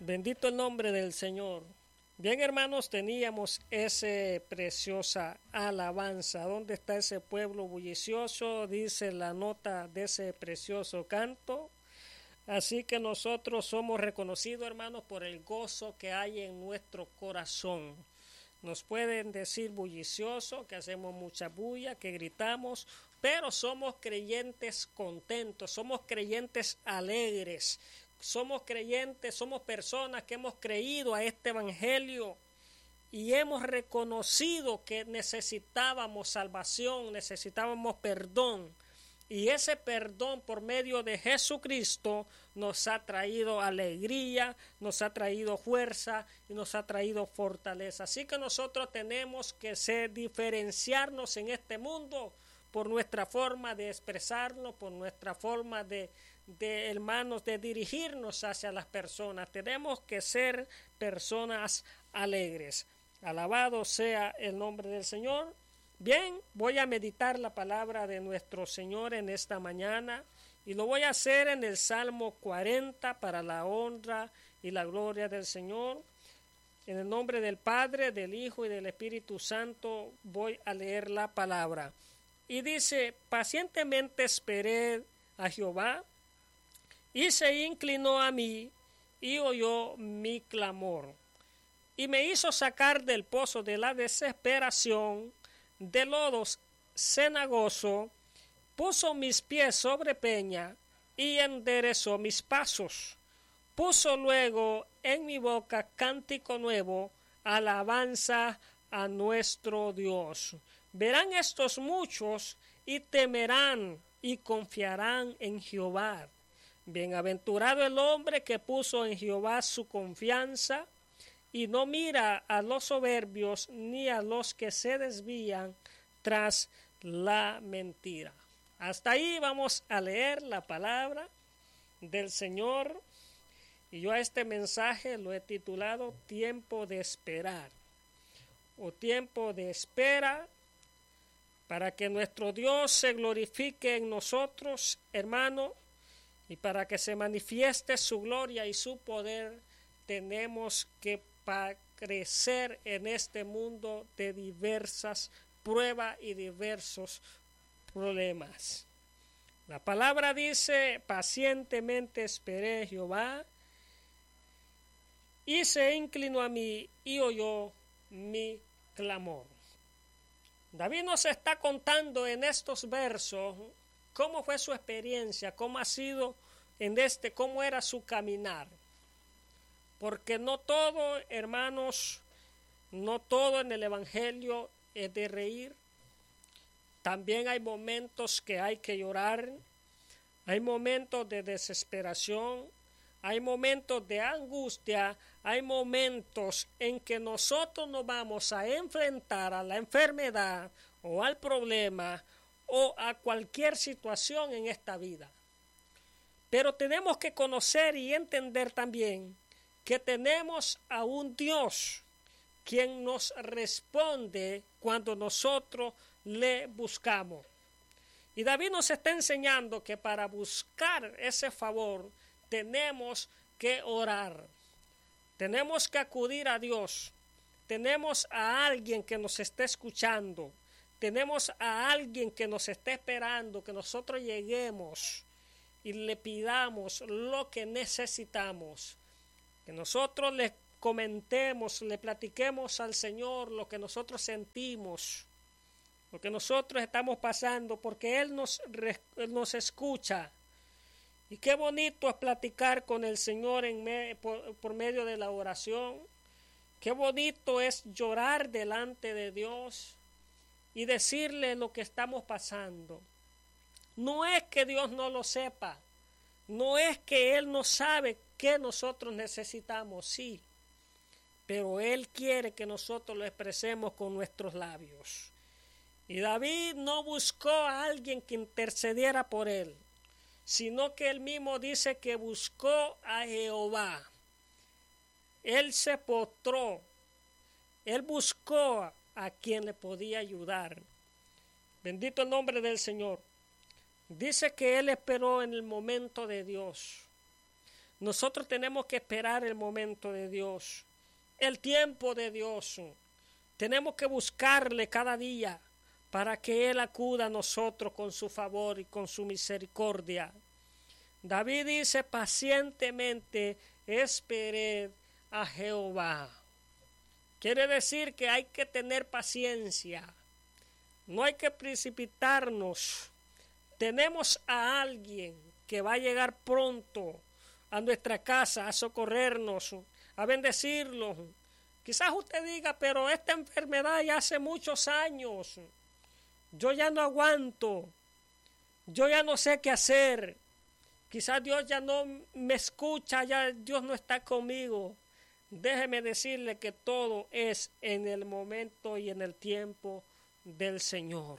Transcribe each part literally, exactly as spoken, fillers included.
Bendito el nombre del Señor. Bien, hermanos, teníamos esa preciosa alabanza. ¿Dónde está ese pueblo bullicioso? Dice la nota de ese precioso canto. Así que nosotros somos reconocidos, hermanos, por el gozo que hay en nuestro corazón. Nos pueden decir bullicioso, que hacemos mucha bulla, que gritamos, pero somos creyentes contentos, somos creyentes alegres, somos creyentes, somos personas que hemos creído a este evangelio y hemos reconocido que necesitábamos salvación, necesitábamos perdón. Y ese perdón por medio de Jesucristo nos ha traído alegría, nos ha traído fuerza y nos ha traído fortaleza. Así que nosotros tenemos que ser, diferenciarnos en este mundo por nuestra forma de expresarnos, por nuestra forma de, de hermanos, de dirigirnos hacia las personas. Tenemos que ser personas alegres. Alabado sea el nombre del Señor. Bien, voy a meditar la palabra de nuestro Señor en esta mañana y lo voy a hacer en el Salmo cuarenta para la honra y la gloria del Señor. En el nombre del Padre, del Hijo y del Espíritu Santo voy a leer la palabra. Y dice: pacientemente esperé a Jehová y se inclinó a mí y oyó mi clamor y me hizo sacar del pozo de la desesperación, de lodos cenagoso, puso mis pies sobre peña y enderezó mis pasos. Puso luego en mi boca cántico nuevo, alabanza a nuestro Dios. Verán estos muchos y temerán y confiarán en Jehová. Bienaventurado el hombre que puso en Jehová su confianza y no mira a los soberbios ni a los que se desvían tras la mentira. Hasta ahí vamos a leer la palabra del Señor. Y yo a este mensaje lo he titulado Tiempo de esperar, o tiempo de espera, para que nuestro Dios se glorifique en nosotros, hermano, y para que se manifieste su gloria y su poder, tenemos que para crecer en este mundo de diversas pruebas y diversos problemas. La palabra dice: pacientemente esperé a Jehová y se inclinó a mí y oyó mi clamor. David nos está contando en estos versos cómo fue su experiencia, cómo ha sido en este, cómo era su caminar. Porque no todo, hermanos, no todo en el Evangelio es de reír. También hay momentos que hay que llorar. Hay momentos de desesperación. Hay momentos de angustia. Hay momentos en que nosotros nos vamos a enfrentar a la enfermedad o al problema o a cualquier situación en esta vida. Pero tenemos que conocer y entender también que tenemos a un Dios quien nos responde cuando nosotros le buscamos. Y David nos está enseñando que para buscar ese favor tenemos que orar, tenemos que acudir a Dios, tenemos a alguien que nos esté escuchando, tenemos a alguien que nos esté esperando que nosotros lleguemos y le pidamos lo que necesitamos. Que nosotros le comentemos, le platiquemos al Señor lo que nosotros sentimos, lo que nosotros estamos pasando, porque Él nos, Él nos escucha. Y qué bonito es platicar con el Señor en me, por, por medio de la oración. Qué bonito es llorar delante de Dios y decirle lo que estamos pasando. No es que Dios no lo sepa, no es que Él no sabe que nosotros necesitamos, sí, pero Él quiere que nosotros lo expresemos con nuestros labios. Y David no buscó a alguien que intercediera por él, sino que él mismo dice que buscó a Jehová. Él se postró, él buscó a quien le podía ayudar. Bendito el nombre del Señor. Dice que él esperó en el momento de Dios. Nosotros tenemos que esperar el momento de Dios, el tiempo de Dios. Tenemos que buscarle cada día para que Él acuda a nosotros con su favor y con su misericordia. David dice, pacientemente esperé a Jehová. Quiere decir que hay que tener paciencia. No hay que precipitarnos. Tenemos a alguien que va a llegar pronto a nuestra casa a socorrernos, a bendecirnos. Quizás usted diga, pero esta enfermedad ya hace muchos años. Yo ya no aguanto. Yo ya no sé qué hacer. Quizás Dios ya no me escucha, ya Dios no está conmigo. Déjeme decirle que todo es en el momento y en el tiempo del Señor.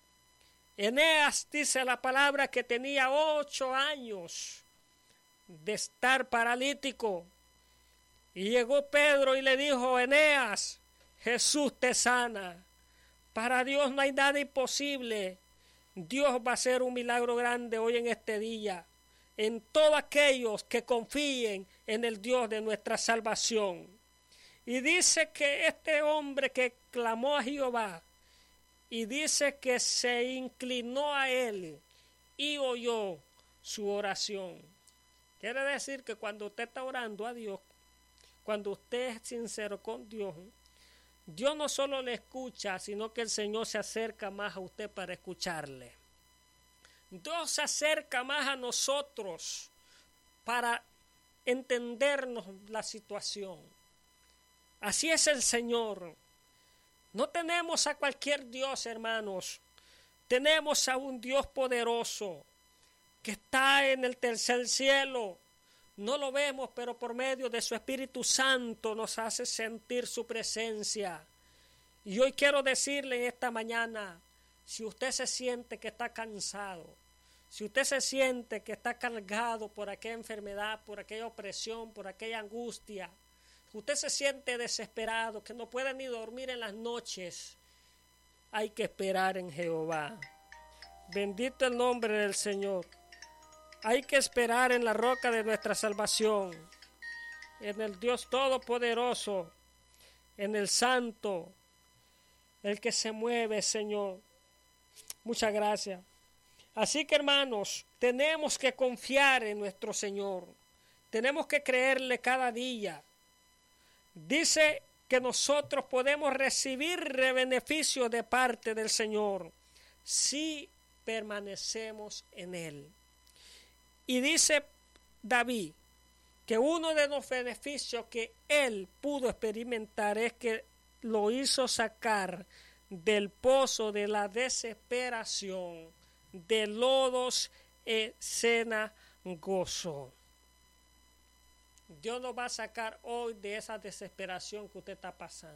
Eneas dice la palabra que tenía ocho años de estar paralítico. Y llegó Pedro y le dijo, Eneas, Jesús te sana. Para Dios no hay nada imposible. Dios va a hacer un milagro grande hoy en este día, en todos aquellos que confíen en el Dios de nuestra salvación. Y dice que este hombre que clamó a Jehová, y dice que se inclinó a él y oyó su oración. Quiere decir que cuando usted está orando a Dios, cuando usted es sincero con Dios, Dios no solo le escucha, sino que el Señor se acerca más a usted para escucharle. Dios se acerca más a nosotros para entendernos la situación. Así es el Señor. No tenemos a cualquier Dios, hermanos. Tenemos a un Dios poderoso que está en el tercer cielo. No lo vemos, pero por medio de su Espíritu Santo nos hace sentir su presencia. Y hoy quiero decirle en esta mañana, si usted se siente que está cansado, si usted se siente que está cargado por aquella enfermedad, por aquella opresión, por aquella angustia, si usted se siente desesperado, que no puede ni dormir en las noches, hay que esperar en Jehová. Bendito el nombre del Señor. Hay que esperar en la roca de nuestra salvación, en el Dios Todopoderoso, en el Santo, el que se mueve, Señor. Muchas gracias. Así que, hermanos, tenemos que confiar en nuestro Señor. Tenemos que creerle cada día. Dice que nosotros podemos recibir beneficios de parte del Señor si permanecemos en Él. Y dice David que uno de los beneficios que él pudo experimentar es que lo hizo sacar del pozo de la desesperación, de lodos e cenagoso. Dios nos va a sacar hoy de esa desesperación que usted está pasando.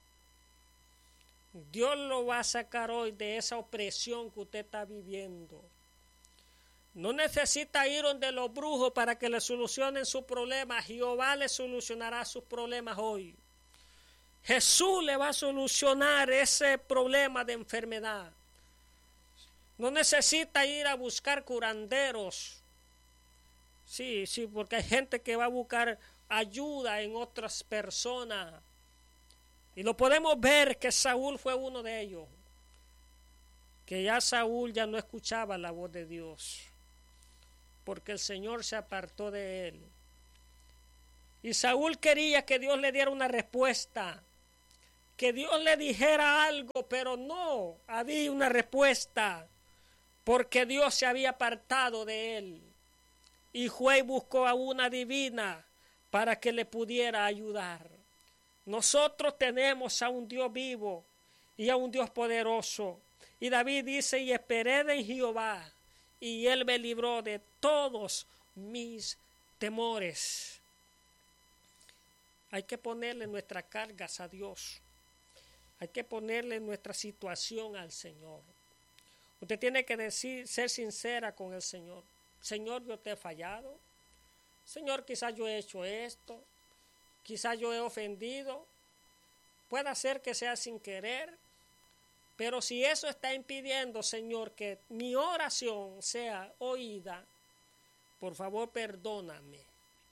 Dios lo va a sacar hoy de esa opresión que usted está viviendo. No necesita ir donde los brujos para que le solucionen sus problemas. Jehová le solucionará sus problemas hoy. Jesús le va a solucionar ese problema de enfermedad. No necesita ir a buscar curanderos. Sí, sí, porque hay gente que va a buscar ayuda en otras personas. Y lo podemos ver que Saúl fue uno de ellos. Que ya Saúl ya no escuchaba la voz de Dios, porque el Señor se apartó de él. Y Saúl quería que Dios le diera una respuesta, que Dios le dijera algo, pero no había una respuesta, porque Dios se había apartado de él. Y fue y buscó a una divina para que le pudiera ayudar. Nosotros tenemos a un Dios vivo y a un Dios poderoso. Y David dice, y esperé en Jehová, y él me libró de todos mis temores. Hay que ponerle nuestras cargas a Dios. Hay que ponerle nuestra situación al Señor. Usted tiene que decir, ser sincera con el Señor. Señor, yo te he fallado. Señor, quizás yo he hecho esto. Quizás yo he ofendido. Puede ser que sea sin querer. Pero si eso está impidiendo, Señor, que mi oración sea oída, por favor, perdóname.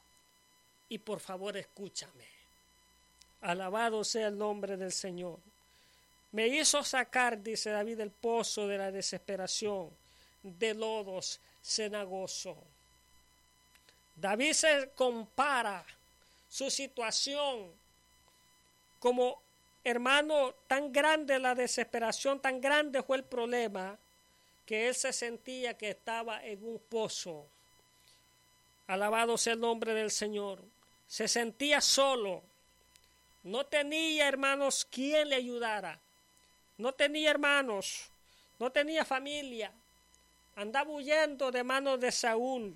y por favor escúchame. Alabado sea el nombre del Señor. Me hizo sacar, dice David, del pozo de la desesperación, de lodos cenagoso. David se compara su situación como, hermano, tan grande la desesperación, tan grande fue el problema, que él se sentía que estaba en un pozo. Alabado sea el nombre del Señor. Se sentía solo. No tenía, hermanos, quien le ayudara. No tenía hermanos. No tenía familia. Andaba huyendo de manos de Saúl.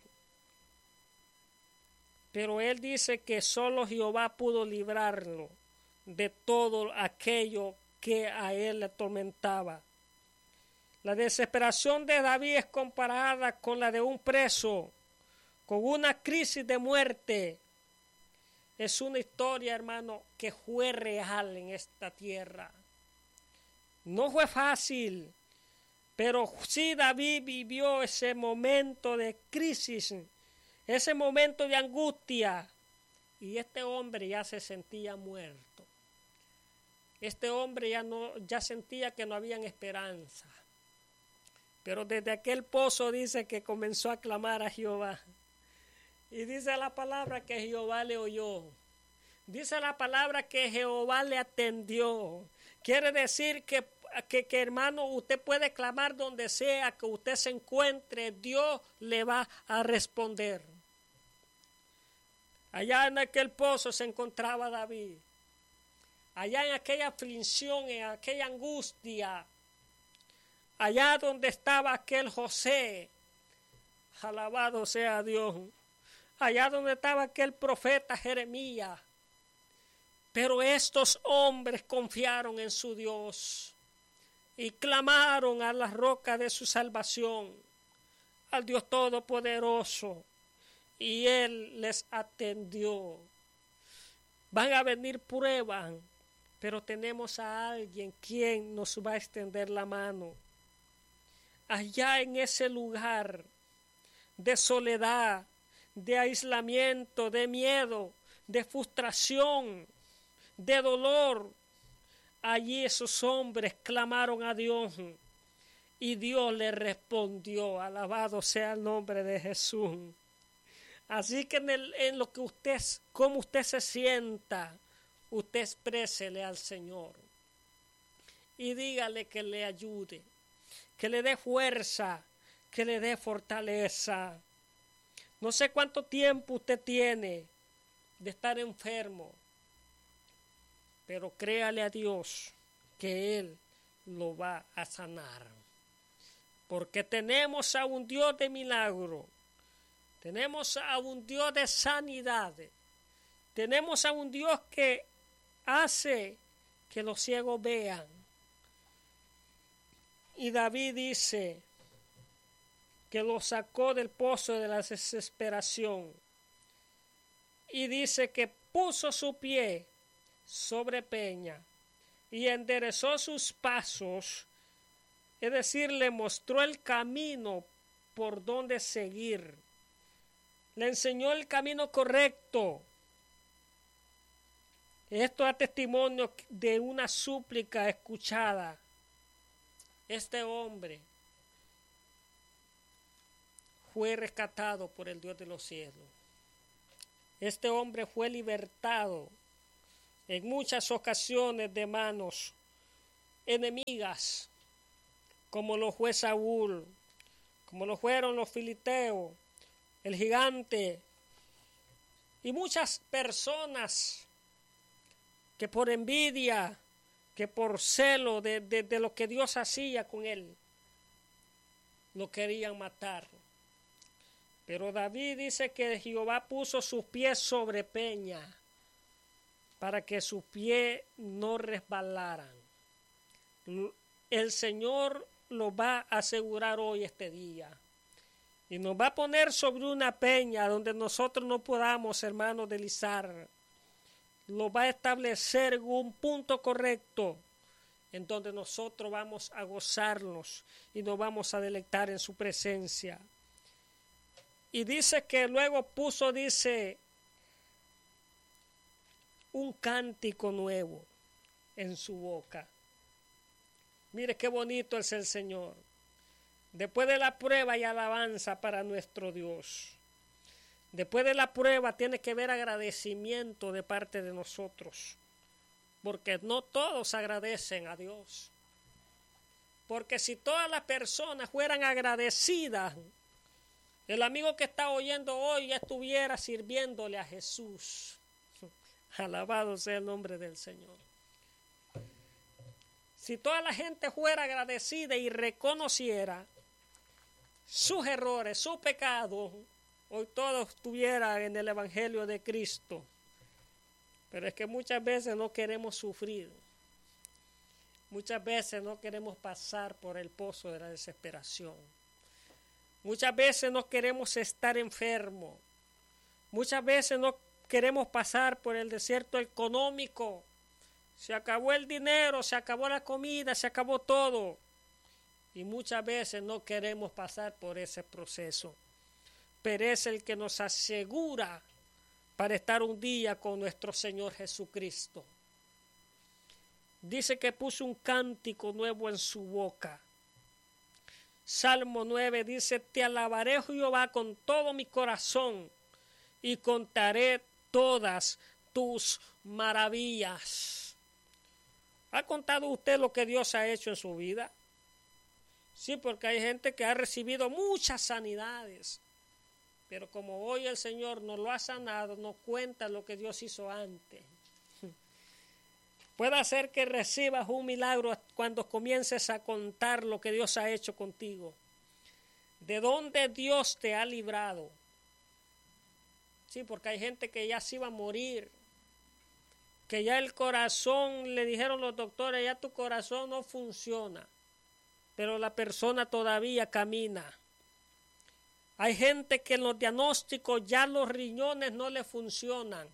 Pero él dice que solo Jehová pudo librarlo de todo aquello que a él le atormentaba. La desesperación de David es comparada con la de un preso, con una crisis de muerte. Es una historia, hermano, que fue real en esta tierra. No fue fácil, pero sí David vivió ese momento de crisis, ese momento de angustia, y este hombre ya se sentía muerto. Este hombre ya no, ya sentía que no había esperanza. Pero desde aquel pozo dice que comenzó a clamar a Jehová. Y dice la palabra que Jehová le oyó. Dice la palabra que Jehová le atendió. Quiere decir que, que, que hermano, usted puede clamar donde sea que usted se encuentre. Dios le va a responder. Allá en aquel pozo se encontraba David. Allá en aquella aflicción, en aquella angustia. Allá donde estaba aquel José, alabado sea Dios. Allá donde estaba aquel profeta Jeremías. Pero estos hombres confiaron en su Dios y clamaron a la roca de su salvación, al Dios Todopoderoso, y Él les atendió. Van a venir pruebas, pero tenemos a alguien quien nos va a extender la mano. Allá en ese lugar de soledad, de aislamiento, de miedo, de frustración, de dolor, allí esos hombres clamaron a Dios y Dios les respondió. Alabado sea el nombre de Jesús. Así que en, el, en lo que usted, como usted se sienta, usted exprésele al Señor y dígale que le ayude, que le dé fuerza, que le dé fortaleza. No sé cuánto tiempo usted tiene de estar enfermo, pero créale a Dios que Él lo va a sanar. Porque tenemos a un Dios de milagro, tenemos a un Dios de sanidad, tenemos a un Dios que hace que los ciegos vean. Y David dice que lo sacó del pozo de la desesperación. Y dice que puso su pie sobre peña y enderezó sus pasos, es decir, le mostró el camino por donde seguir. Le enseñó el camino correcto. Esto es testimonio de una súplica escuchada. Este hombre fue rescatado por el Dios de los cielos. Este hombre fue libertado en muchas ocasiones de manos enemigas, como lo fue Saúl, como lo fueron los filisteos, el gigante, y muchas personas que por envidia, que por celo de, de, de lo que Dios hacía con él, lo querían matar. Pero David dice que Jehová puso sus pies sobre peña para que sus pies no resbalaran. El Señor lo va a asegurar hoy este día. Y nos va a poner sobre una peña donde nosotros no podamos, hermanos, deslizar. Lo va a establecer en un punto correcto en donde nosotros vamos a gozarnos y nos vamos a deleitar en su presencia. Y dice que luego puso, dice, un cántico nuevo en su boca. Mire qué bonito es el Señor. Después de la prueba y alabanza para nuestro Dios. Después de la prueba tiene que haber agradecimiento de parte de nosotros. Porque no todos agradecen a Dios. Porque si todas las personas fueran agradecidas, el amigo que está oyendo hoy ya estuviera sirviéndole a Jesús. Alabado sea el nombre del Señor. Si toda la gente fuera agradecida y reconociera sus errores, su pecado, hoy todos estuvieran en el Evangelio de Cristo. Pero es que muchas veces no queremos sufrir. Muchas veces no queremos pasar por el pozo de la desesperación. Muchas veces no queremos estar enfermos. Muchas veces no queremos pasar por el desierto económico. Se acabó el dinero, se acabó la comida, se acabó todo. Y muchas veces no queremos pasar por ese proceso. Pero es el que nos asegura para estar un día con nuestro Señor Jesucristo. Dice que puso un cántico nuevo en su boca. Salmo nueve dice, te alabaré, Jehová, con todo mi corazón y contaré todas tus maravillas. ¿Ha contado usted lo que Dios ha hecho en su vida? Sí, porque hay gente que ha recibido muchas sanidades. Pero como hoy el Señor nos lo ha sanado, nos cuenta lo que Dios hizo antes. Puede ser que recibas un milagro cuando comiences a contar lo que Dios ha hecho contigo. De dónde Dios te ha librado. Sí, porque hay gente que ya se iba a morir. Que ya el corazón, le dijeron los doctores, ya tu corazón no funciona. Pero la persona todavía camina. Hay gente que en los diagnósticos ya los riñones no le funcionan.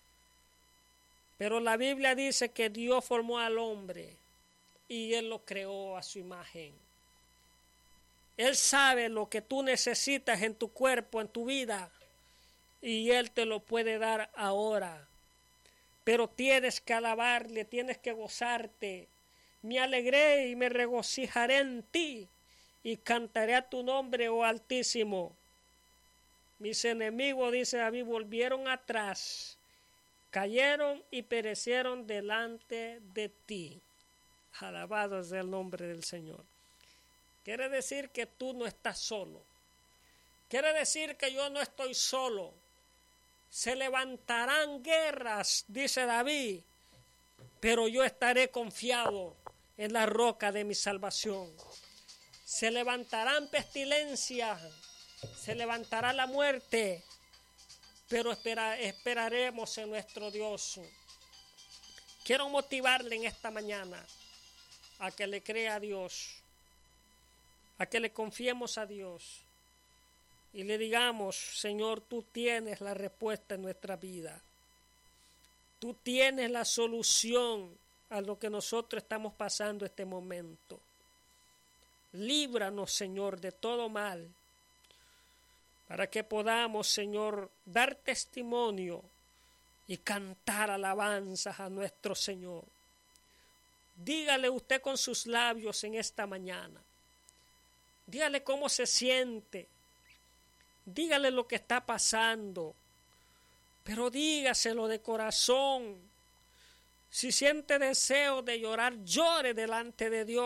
Pero la Biblia dice que Dios formó al hombre y Él lo creó a su imagen. Él sabe lo que tú necesitas en tu cuerpo, en tu vida, y Él te lo puede dar ahora. Pero tienes que alabarle, tienes que gozarte. Me alegré y me regocijaré en ti y cantaré a tu nombre, oh Altísimo. Mis enemigos, dice David, volvieron atrás, cayeron y perecieron delante de ti. Alabado sea el nombre del Señor. Quiere decir que tú no estás solo. Quiere decir que yo no estoy solo. Se levantarán guerras, dice David, pero yo estaré confiado en la roca de mi salvación. Se levantarán pestilencias, se levantará la muerte, pero espera, esperaremos en nuestro Dios. Quiero motivarle en esta mañana a que le crea a Dios, a que le confiemos a Dios y le digamos, Señor, tú tienes la respuesta en nuestra vida. Tú tienes la solución a lo que nosotros estamos pasando este momento. Líbranos, Señor, de todo mal, para que podamos, Señor, dar testimonio y cantar alabanzas a nuestro Señor. Dígale usted con sus labios en esta mañana. Dígale cómo se siente. Dígale lo que está pasando. Pero dígaselo de corazón. Si siente deseo de llorar, llore delante de Dios.